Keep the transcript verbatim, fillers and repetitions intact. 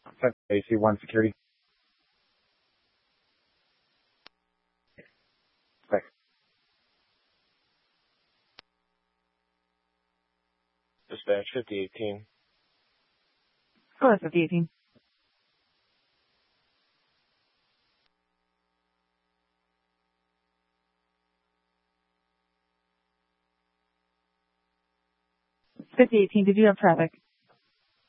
A C one security. Thanks. Dispatch fifty eighteen. Go ahead, fifty eighteen. fifty eighteen, did you have traffic?